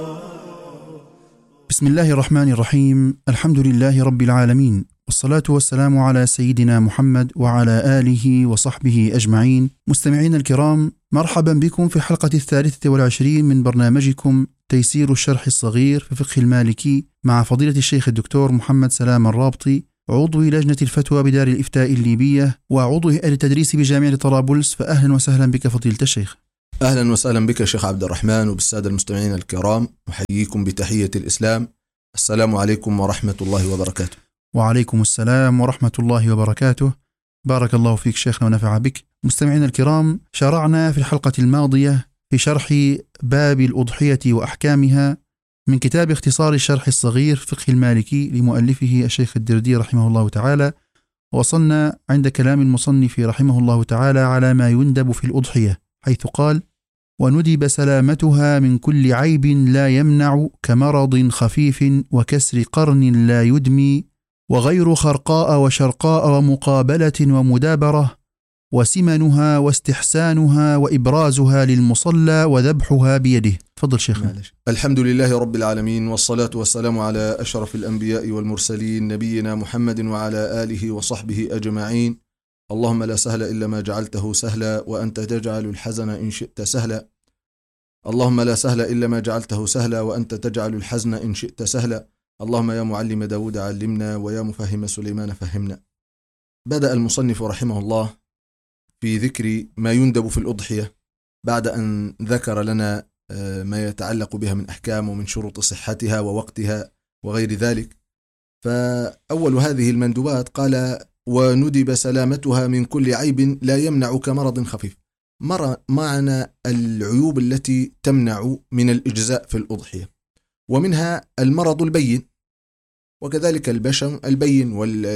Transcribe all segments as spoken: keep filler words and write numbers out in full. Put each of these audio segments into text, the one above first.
بسم الله الرحمن الرحيم. الحمد لله رب العالمين، والصلاة والسلام على سيدنا محمد وعلى آله وصحبه أجمعين. مستمعين الكرام، مرحبا بكم في الحلقة الثالثة والعشرين من برنامجكم تيسير الشرح الصغير في فقه المالكي مع فضيلة الشيخ الدكتور محمد سلام الرابطي، عضو لجنة الفتوى بدار الإفتاء الليبية وعضو هيئة التدريس بجامعة طرابلس. فأهلا وسهلا بك فضيلة الشيخ. أهلا وسهلا بك شيخ عبد الرحمن وبالسادة المستمعين الكرام، أحييكم بتحية الإسلام. السلام عليكم ورحمة الله وبركاته. وعليكم السلام ورحمة الله وبركاته. بارك الله فيك شيخنا ونفع بك. مستمعين الكرام، شرعنا في الحلقة الماضية في شرح باب الأضحية وأحكامها من كتاب اختصار الشرح الصغير فقه المالكي لمؤلفه الشيخ الدردي رحمه الله تعالى، وصلنا عند كلام المصنف رحمه الله تعالى على ما يندب في الأضحية، حيث قال: وندب سلامتها من كل عيب لا يمنع كمرض خفيف وكسر قرن لا يدمي وغير خرقاء وشرقاء ومقابلة ومدابرة وسمنها واستحسانها وإبرازها للمصلى وذبحها بيده. تفضل شيخ. الحمد لله رب العالمين، والصلاة والسلام على أشرف الأنبياء والمرسلين نبينا محمد وعلى آله وصحبه أجمعين. اللهم لا سهل إلا ما جعلته سهلا وأنت تجعل الحزن إن شئت سهلا. اللهم لا سهل إلا ما جعلته سهلا وأنت تجعل الحزن إن شئت سهلا. اللهم يا معلم داود علمنا ويا مفهم سليمان فهمنا. بدأ المصنف رحمه الله في ذكر ما يندب في الأضحية بعد أن ذكر لنا ما يتعلق بها من أحكام ومن شروط صحتها ووقتها وغير ذلك. فأول هذه المندوبات قال: وندب سلامتها من كل عيب لا يمنع كمرض خفيف. معنى العيوب التي تمنع من الإجزاء في الأضحية، ومنها المرض البين، وكذلك البشم البين،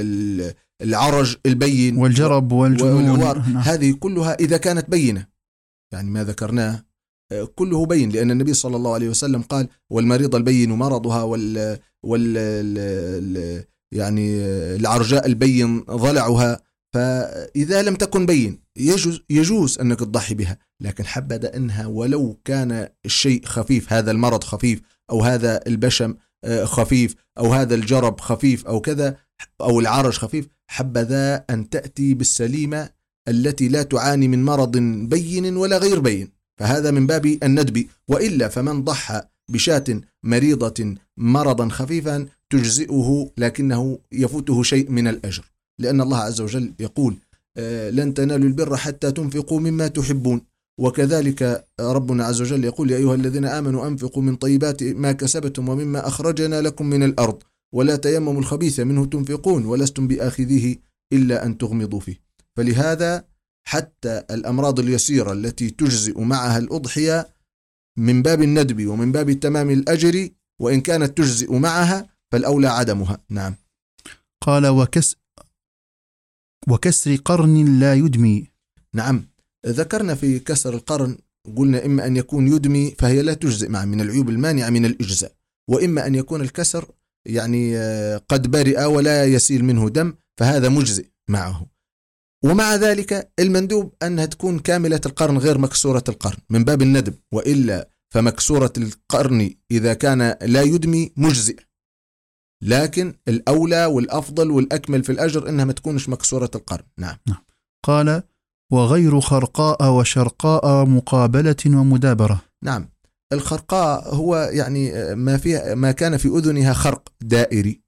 والعرج البين، والجرب والجنون. هذه كلها إذا كانت بينة، يعني ما ذكرناه كله بين، لأن النبي صلى الله عليه وسلم قال: والمريض البين مرضها، وال, وال... يعني العرجاء البين ضلعها. فإذا لم تكن بين يجوز, يجوز أنك تضحي بها، لكن حبذ أنها ولو كان الشيء خفيف، هذا المرض خفيف، أو هذا البشم خفيف، أو هذا الجرب خفيف، أو كذا، أو العرج خفيف، حبذا أن تأتي بالسليمة التي لا تعاني من مرض بين ولا غير بين، فهذا من باب الندب. وإلا فمن ضحى بشاة مريضة مرضا خفيفا تجزئه، لكنه يفوته شيء من الأجر، لأن الله عز وجل يقول: لن تنالوا البر حتى تنفقوا مما تحبون. وكذلك ربنا عز وجل يقول: يا أيها الذين آمنوا أنفقوا من طيبات ما كسبتم ومما أخرجنا لكم من الأرض ولا تيمموا الخبيث منه تنفقون ولستم بآخذيه إلا أن تغمضوا فيه. فلهذا حتى الأمراض اليسيرة التي تجزئ معها الأضحية من باب الندب ومن باب تمام الأجر، وإن كانت تجزئ معها فالأولى عدمها. نعم. قال: وكس وكسر قرن لا يدمي. نعم، ذكرنا في كسر القرن، قلنا إما أن يكون يدمي فهي لا تجزئ معه من العيوب المانعة من الإجزاء، وإما أن يكون الكسر يعني قد برئ ولا يسيل منه دم، فهذا مجزئ معه. ومع ذلك المندوب أنها تكون كاملة القرن غير مكسورة القرن من باب الندب، وإلا فمكسورة القرن إذا كان لا يدمي مجزئ، لكن الأولى والأفضل والأكمل في الأجر إنها ما تكونش مكسورة القرن. نعم. قال: وغير خرقاء وشرقاء مقابلة ومدابرة. نعم، الخرقاء هو يعني ما فيها ما كان في أذنها خرق دائري،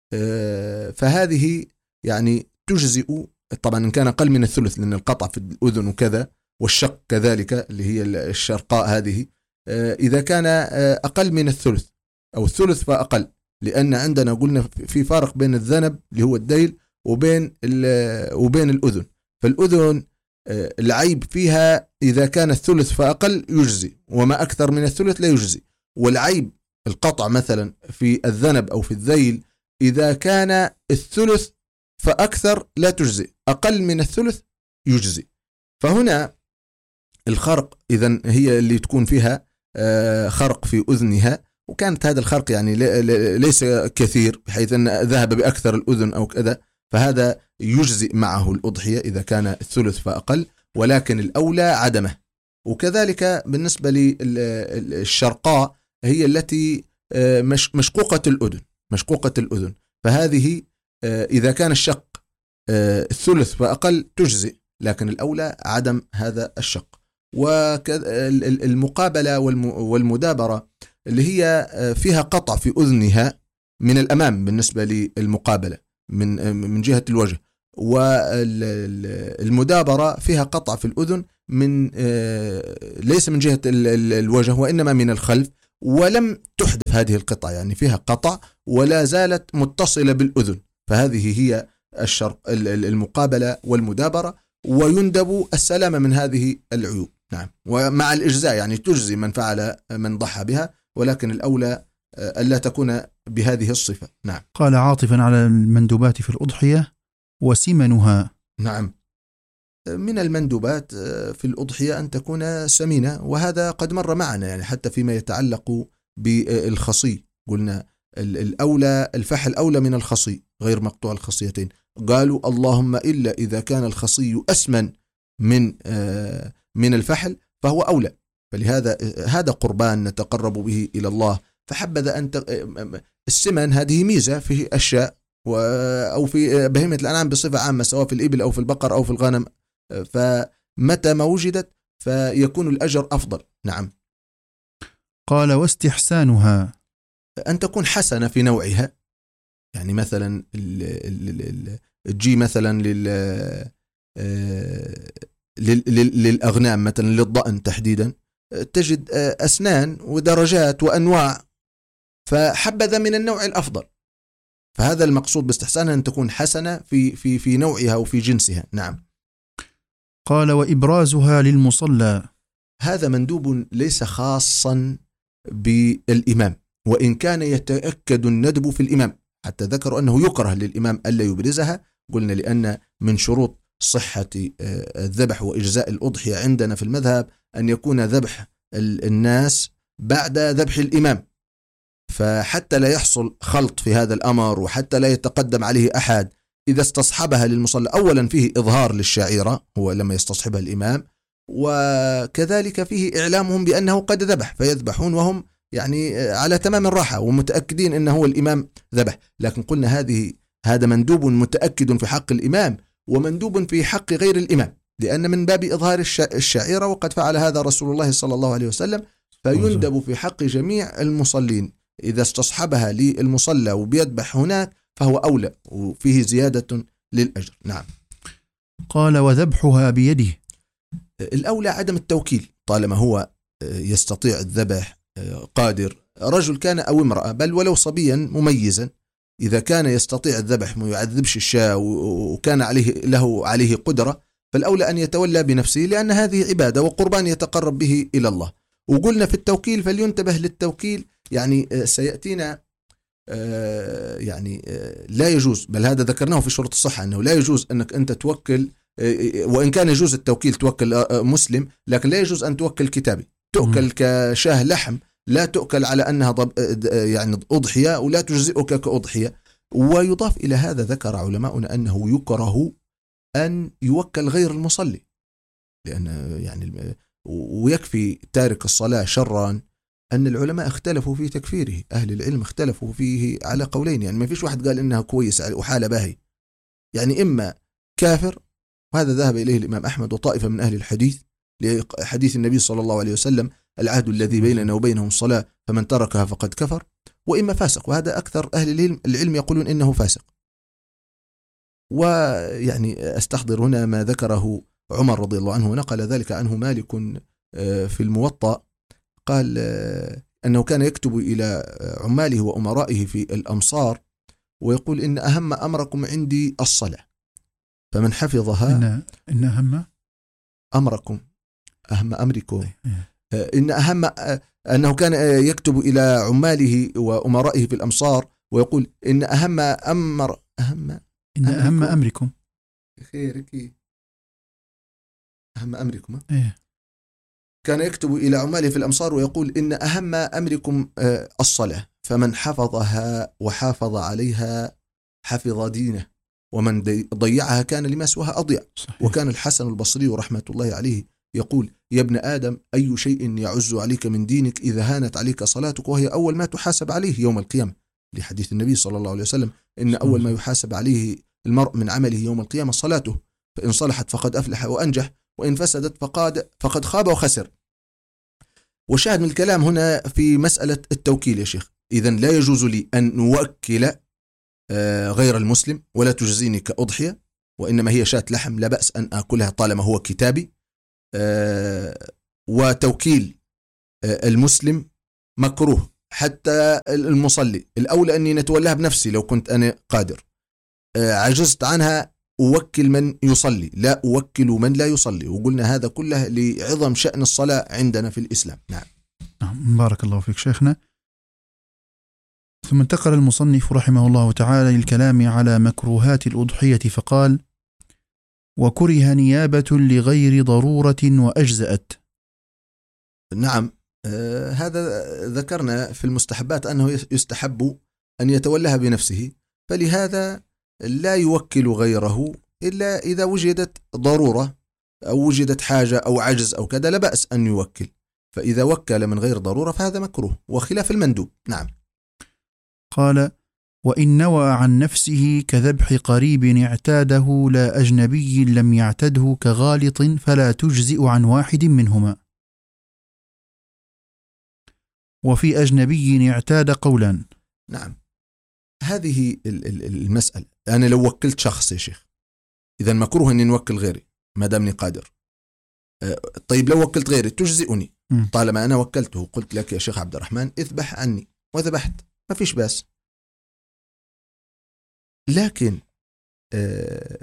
فهذه يعني تجزئ طبعا إن كان أقل من الثلث، لأن القطع في الأذن وكذا، والشق كذلك اللي هي الشرقاء هذه إذا كان أقل من الثلث أو الثلث فأقل، لأن عندنا قلنا في فارق بين الذنب اللي هو الديل وبين وبين الأذن. فالأذن العيب فيها إذا كان الثلث فأقل يجزي، وما أكثر من الثلث لا يجزي. والعيب القطع مثلا في الذنب أو في الذيل إذا كان الثلث فأكثر لا تجزي، أقل من الثلث يجزي. فهنا الخرق إذن هي اللي تكون فيها خرق في أذنها، وكانت هذا الخرق يعني ليس كثير بحيث أن ذهب بأكثر الأذن أو كذا، فهذا يجزئ معه الأضحية إذا كان الثلث فأقل، ولكن الأولى عدمه. وكذلك بالنسبة للشرقاء هي التي مش مشقوقة الأذن مشقوقة الأذن فهذه إذا كان الشق الثلث فأقل تجزئ، لكن الأولى عدم هذا الشق. والمقابلة والمدابرة اللي هي فيها قطع في أذنها من الأمام بالنسبة للمقابلة من من جهة الوجه، والمدابرة فيها قطع في الأذن من ليس من جهة الوجه وإنما من الخلف، ولم تحدث هذه القطع، يعني فيها قطع ولا زالت متصلة بالأذن، فهذه هي الشرق المقابلة والمدابرة، ويندب السلامة من هذه العيوب. نعم، ومع الإجزاء يعني تجزي من فعل من ضحى بها، ولكن الأولى ألا تكون بهذه الصفة. نعم. قال عاطفا على المندوبات في الأضحية وسمنها. نعم، من المندوبات في الأضحية أن تكون سمينة، وهذا قد مر معنا يعني حتى فيما يتعلق بالخصي، قلنا الأولى الفحل أولى من الخصي غير مقطوع الخصيتين، قالوا اللهم إلا إذا كان الخصي أسمن من من الفحل فهو أولى، فلهذا هذا قربان نتقرب به إلى الله، فحبذا أن السمن هذه ميزة في أشياء أو في بهيمة الأنعام بصفة عامة، سواء في الإبل أو في البقر أو في الغنم، فمتى ما وجدت فيكون الأجر أفضل. نعم. قال واستحسانها، أن تكون حسنة في نوعها، يعني مثلا تجي مثلا لل للأغنام مثلا للضأن تحديدا تجد أسنان ودرجات وأنواع، فحبذا من النوع الأفضل، فهذا المقصود باستحسانها أن تكون حسنة في في في نوعها وفي جنسها. نعم. قال وإبرازها للمصلى، هذا مندوب ليس خاصا بالإمام، وإن كان يتأكد الندب في الإمام، حتى ذكروا أنه يكره للإمام ألا يبرزها، قلنا لأن من شروط صحة الذبح وإجزاء الأضحية عندنا في المذهب أن يكون ذبح الناس بعد ذبح الإمام، فحتى لا يحصل خلط في هذا الأمر وحتى لا يتقدم عليه أحد إذا استصحبها للمصلى، أولا فيه إظهار للشعيرة هو لما يستصحبها الإمام، وكذلك فيه إعلامهم بأنه قد ذبح، فيذبحون وهم يعني على تمام الراحة ومتأكدين أنه هو الإمام ذبح. لكن قلنا هذه هذا مندوب متأكد في حق الإمام ومندوب في حق غير الإمام، لأن من باب إظهار الشعيرة، وقد فعل هذا رسول الله صلى الله عليه وسلم، فيندب في حق جميع المصلين إذا استصحبها للمصلى وبيذبح هناك فهو أولى وفيه زيادة للأجر. نعم. قال وذبحها بيده، الأولى عدم التوكيل طالما هو يستطيع الذبح، قادر، رجل كان أو امرأة، بل ولو صبيا مميزا، إذا كان يستطيع الذبح ما يعذبش الشاة وكان عليه له عليه قدرة، فالأولى أن يتولى بنفسه، لأن هذه عبادة وقربان يتقرب به إلى الله. وقلنا في التوكيل فلينتبه للتوكيل، يعني سيأتينا يعني لا يجوز، بل هذا ذكرناه في شروط الصحة أنه لا يجوز أنك أنت توكل، وإن كان يجوز التوكيل توكل مسلم، لكن لا يجوز أن توكل كتابي، تؤكل كشاه لحم، لا تؤكل على أنها يعني أضحية ولا تجزئك كأضحية. ويضاف إلى هذا ذكر علماؤنا أنه يكره أن يوكل غير المصلي، لأن يعني ويكفي تارك الصلاة شرا أن العلماء اختلفوا في تكفيره، أهل العلم اختلفوا فيه على قولين، يعني ما فيش واحد قال إنها كويس وحالة باهي، يعني إما كافر، وهذا ذهب إليه الإمام أحمد وطائفة من أهل الحديث لحديث النبي صلى الله عليه وسلم العهد الذي بيننا وبينهم الصلاة فمن تركها فقد كفر، وإما فاسق، وهذا أكثر أهل العلم يقولون إنه فاسق. ويعني أستحضر هنا ما ذكره عمر رضي الله عنه، ونقل ذلك عنه مالك في الموطأ، قال أنه كان يكتب إلى عماله وأمرائه في الأمصار ويقول إن أهم أمركم عندي الصلاة، فمن حفظها إن, إن أهم أمركم أهم أمركم إن أهم أنه كان يكتب إلى عماله وأمرائه في الأمصار ويقول إن أهم أمر أهم إن أهم أمركم خيرك أهم أمركم إيه. كان يكتب إلى عماله في الأمصار ويقول إن أهم أمركم الصلاة، فمن حفظها وحافظ عليها حفظ دينه، ومن ضيعها كان لما سواها أضيع. صحيح. وكان الحسن البصري رحمة الله عليه يقول يا ابن آدم أي شيء يعز عليك من دينك إذا هانت عليك صلاتك، وهي أول ما تحاسب عليه يوم القيامة، لحديث النبي صلى الله عليه وسلم إن أول ما يحاسب عليه المرء من عمله يوم القيامة صلاته، فإن صلحت فقد أفلح وأنجح، وإن فسدت فقد, فقد خاب وخسر. وشاهد من الكلام هنا في مسألة التوكيل يا شيخ. إذن لا يجوز لي أن نوكل غير المسلم، ولا تجزيني كأضحية، وإنما هي شاة لحم لا بأس أن أكلها طالما هو كتابي. وتوكيل المسلم مكروه، حتى المصلي الأولى أني نتولاها بنفسي لو كنت أنا قادر. عجزت عنها أوكل من يصلي، لا أوكل من لا يصلي. وقلنا هذا كله لعظم شأن الصلاة عندنا في الإسلام. نعم. نعم بارك الله فيك شيخنا. ثم انتقل المصنف رحمه الله تعالى للكلام على مكروهات الأضحية فقال: وكره نيابة لغير ضرورة وأجزأت. نعم، آه هذا ذكرنا في المستحبات أنه يستحب أن يتولاها بنفسه، فلهذا لا يوكل غيره إلا إذا وجدت ضرورة أو وجدت حاجة أو عجز أو كذا لا بأس أن يوكل. فإذا وكل من غير ضرورة فهذا مكروه وخلاف المندوب. نعم. قال: وإن نوى عن نفسه كذبح قريب اعتاده لا أجنبي لم يعتده كغالط فلا تجزئ عن واحد منهما. وفي أجنبي اعتاد قولا. نعم، هذه المسألة. أنا لو وكلت شخص يا شيخ إذا مكروه أني نوكل غيري ما دامني قادر. طيب لو وكلت غيري تجزئني طالما أنا وكلته، قلت لك يا شيخ عبد الرحمن اذبح عني وذبحت، ما فيش باس. لكن آه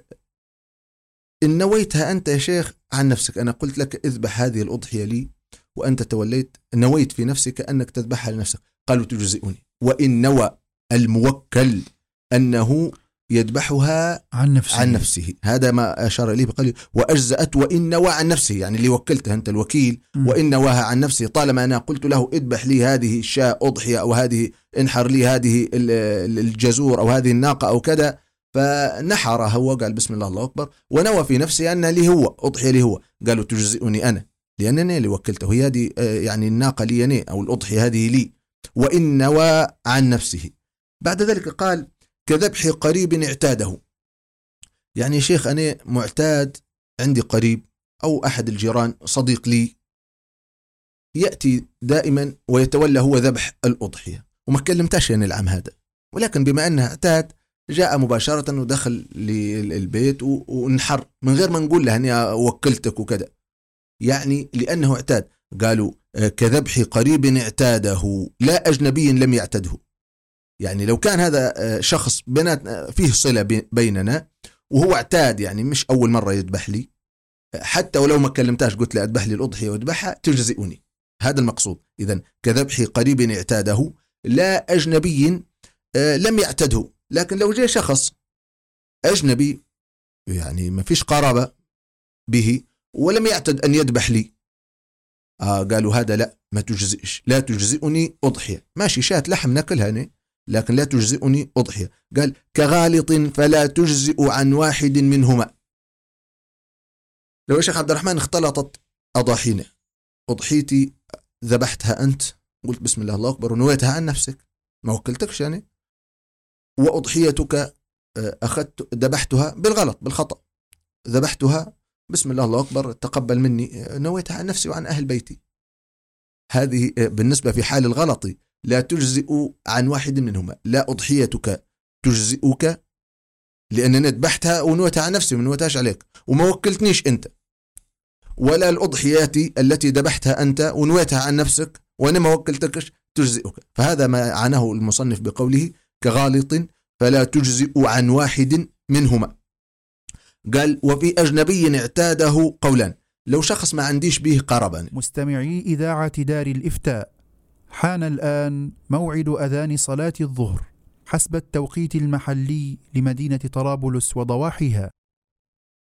إن نويتها أنت يا شيخ عن نفسك، أنا قلت لك اذبح هذه الأضحية لي وأنت توليت نويت في نفسك أنك تذبحها لنفسك، قالوا تجزئني. وإن نوى الموكل أنه يذبحها عن نفسه. عن نفسه هذا ما أشار إليه بقوله وأجزأت وإن نوى عن نفسه، يعني اللي وكلته أنت الوكيل م. وإن نواها عن نفسه، طالما أنا قلت له اذبح لي هذه الشاة أضحية أو هذه انحر لي هذه الجزور أو هذه الناقة أو كذا، فنحرها وقال بسم الله الله أكبر ونوى في نفسه أن لي هو أضحية لي هو، قالوا تجزئني أنا لأنني اللي وكلته، هي هذه يعني الناقة لي أنا أو الأضحية هذه لي، وإن نوى عن نفسه. بعد ذلك قال كذبح قريب اعتاده، يعني شيخ أنا معتاد عندي قريب أو أحد الجيران صديق لي يأتي دائما ويتولى هو ذبح الأضحية، وما كلمتاش يعني العام هذا، ولكن بما أنه اعتاد جاء مباشرة ودخل للبيت ونحر من غير ما نقول له أني وكلتك وكذا، يعني لأنه اعتاد. قالوا كذبح قريب اعتاده لا أجنبي لم يعتده، يعني لو كان هذا شخص بينات فيه صلة بيننا وهو اعتاد يعني مش أول مرة يذبح لي، حتى ولو ما كلمتاش قلت له أذبح لي الأضحية وذبحها تجزئني، هذا المقصود. إذن كذبح قريب اعتاده لا أجنبي لم يعتده. لكن لو جاء شخص أجنبي يعني ما فيش قرابة به ولم يعتد أن يذبح لي، آه قالوا هذا لا ما تجزئش، لا تجزئني أضحية، ماشي شاة لحم ناكلها أنا لكن لا تجزئني أضحية. قال كغالط فلا تجزئ عن واحد منهما. لو يا شيخ عبد الرحمن اختلطت أضاحينا، أضحيتي ذبحتها أنت قلت بسم الله الله أكبر ونويتها عن نفسك ما وكلتكش يعني، وأضحيتك أخذت ذبحتها بالغلط بالخطأ، ذبحتها بسم الله الله أكبر تقبل مني نويتها عن نفسي وعن أهل بيتي، هذه بالنسبة في حال الغلط لا تجزئ عن واحد منهما. لا أضحيتك تجزئك لأنني ذبحتها ونويتها عن نفسي ما نويتهاش عليك وما وكلتنيش أنت، ولا الأضحيات التي ذبحتها أنت ونويتها عن نفسك وأنا ما وكلتكش تجزئك. فهذا ما عناه المصنف بقوله كغالط فلا تجزئ عن واحد منهما. قال وفي أجنبي اعتاده قولان، لو شخص ما عنديش به قرابة. مستمعي إذاعة دار الإفتاء، حان الآن موعد أذان صلاة الظهر حسب التوقيت المحلي لمدينة طرابلس وضواحيها.